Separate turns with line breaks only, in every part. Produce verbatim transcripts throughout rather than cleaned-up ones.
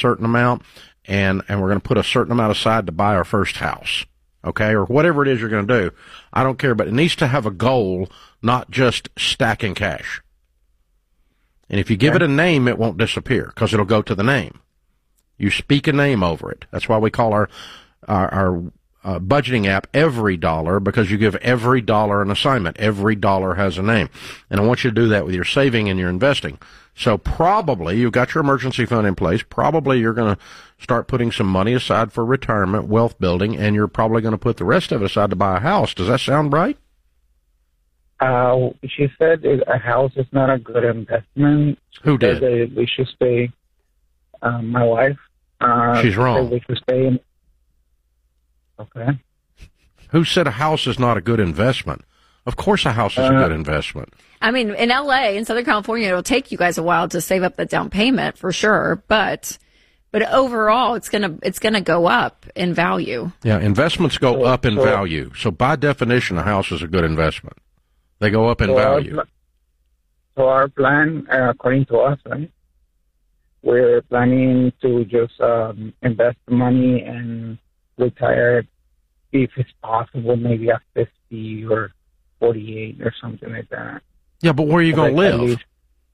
certain amount, and, and we're going to put a certain amount aside to buy our first house, okay, or whatever it is you're going to do. I don't care, but it needs to have a goal, not just stacking cash. And if you give it a name, it won't disappear because it'll go to the name. You speak a name over it. That's why we call our our, our uh, budgeting app Every Dollar, because you give every dollar an assignment. Every dollar has a name. And I want you to do that with your saving and your investing. So probably you've got your emergency fund in place. Probably you're going to start putting some money aside for retirement, wealth building, and you're probably going to put the rest of it aside to buy a house. Does that sound right?
Uh, she said a house is not a good investment.
Who did?
That we should stay. Um, my wife. Uh,
She's wrong.
We should stay in. Okay.
Who said a house is not a good investment? Of course a house is uh, a good investment.
I mean, in L A, in Southern California, it'll take you guys a while to save up the down payment for sure, but but overall, it's gonna it's gonna go up in value.
Yeah, investments go so, up in so, value. So by definition, a house is a good investment. They go up in
so
value.
Our, so our plan, uh, according to us, right? We're planning to just um, invest the money and retire, if it's possible, maybe at fifty or forty-eight or something like that.
Yeah, but where are you going to live?
Least...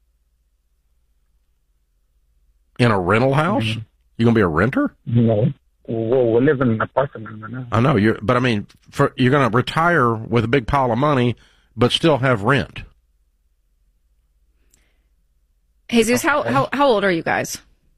In a rental house? Mm-hmm. You going to be a renter?
No. Well, we live in an apartment right now.
I know, you're, but I mean, for, you're going to retire with a big pile of money, but still have rent.
Jesus, how, how how old are you guys?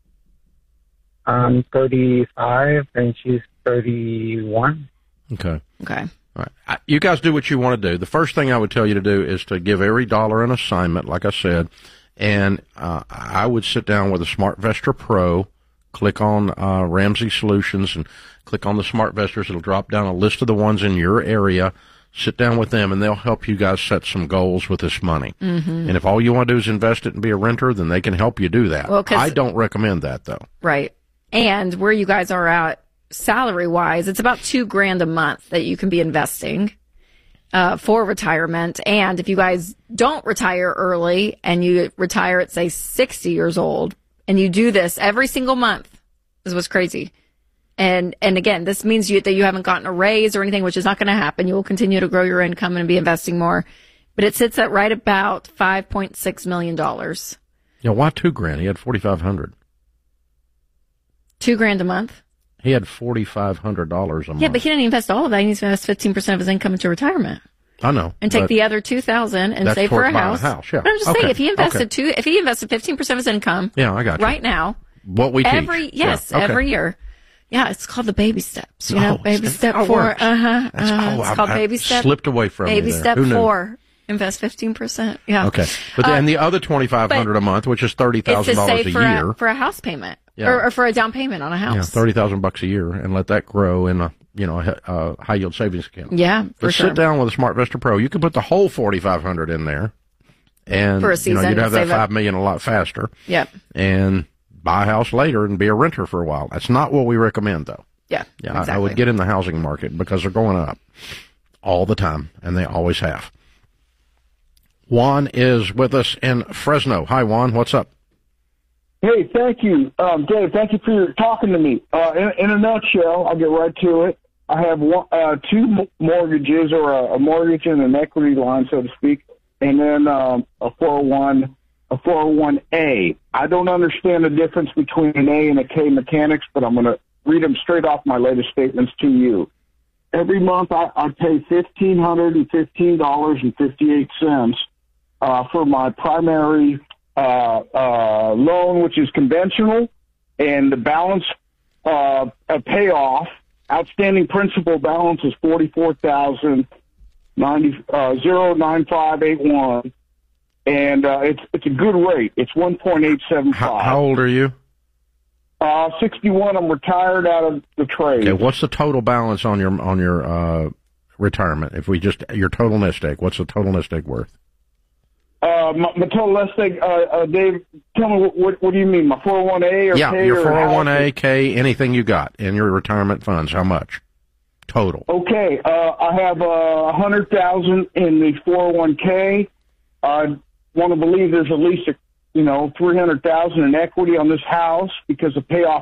I'm thirty-five, and she's thirty-one.
Okay.
Okay.
All right. You guys do what you want to do. The first thing I would tell you to do is to give every dollar an assignment, like I said, and uh, I would sit down with a SmartVestor Pro, click on uh, Ramsey Solutions, and click on the SmartVestors. It'll drop down a list of the ones in your area. Sit down with them, and they'll help you guys set some goals with this money. Mm-hmm. And if all you want to do is invest it and be a renter, then they can help you do that. Well, I don't recommend that, though.
Right. And where you guys are at salary-wise, it's about two grand a month that you can be investing uh, for retirement. And if you guys don't retire early and you retire at, say, sixty years old, and you do this every single month, this is what's crazy. And, and again, this means you, that you haven't gotten a raise or anything, which is not going to happen. You will continue to grow your income and be investing more. But it sits at right about five point six million dollars.
Yeah, why two grand? He had forty-five hundred.
Two grand a month?
He had forty-five hundred dollars a month.
Yeah, but he didn't invest all of that. He needs to invest fifteen percent of his income into retirement.
I know.
And take the other two thousand and save for a house.
a house. Yeah.
But I'm just
okay.
saying, if he invested
okay.
two, if he invested fifteen percent of his income,
yeah, I got you.
right now,
what we
every
teach.
yes,
yeah. okay.
every year. Yeah, it's called the baby steps. You know,
oh,
baby step four. Uh huh. Uh-huh. It's
I,
called
I
baby step.
Slipped away from
baby
me there.
step
Who knew?
four. Invest fifteen percent. Yeah.
Okay. But then
uh,
the other twenty-five hundred a month, which is thirty thousand dollars a
for
year.
A, for a house payment.
Yeah.
Or, or for a down payment on a house.
Yeah, thirty thousand bucks a year, and let that grow in a, you know, a, a high yield savings account.
Yeah, for
but
sure.
Sit down with a SmartVestor Pro. You could put the whole forty-five hundred in there. And,
for a season,
you know, you'd have that five
it.
million a lot faster.
Yep.
And buy a house later and be a renter for a while. That's not what we recommend, though.
Yeah,
yeah.
exactly.
I, I would get in the housing market because they're going up all the time, and they always have. Juan is with us in Fresno. Hi, Juan. What's up?
Hey, thank you, um, Dave. Thank you for your, talking to me. Uh, in, in a nutshell, I'll get right to it. I have one, uh, two mortgages, or a, a mortgage and an equity line, so to speak, and then um, a four oh one, a four oh one A. I don't understand the difference between an A and a K mechanics, but I'm going to read them straight off my latest statements to you. Every month, I, I pay fifteen hundred fifteen dollars and fifty-eight cents uh, for my primary Uh, uh, loan, which is conventional, and the balance, uh, a payoff, outstanding principal balance is forty-four thousand nine five eight one, and uh, it's it's a good rate. It's one point eight seven five.
How, how old are you?
Uh, sixty-one. I'm retired out of the trade.
Okay, what's the total balance on your on your uh, retirement? If we just your total nest egg, what's the total nest egg worth?
Uh, my, my total nest egg, uh, uh, Dave, tell me, what, what, what do you mean, my four oh one A or
yeah,
K?
your
or
four oh one A, K, anything you got in your retirement funds, how much? Total.
Okay, uh, I have uh, one hundred thousand dollars in the four oh one K. I want to believe there's at least, a, you know, three hundred thousand dollars in equity on this house because the payoff